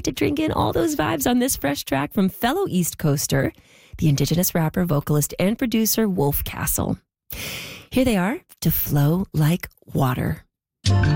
to drink in all those vibes on this fresh track from fellow East Coaster, the Indigenous rapper, vocalist, and producer Wolf Castle. Here they are, To Flow Like Water.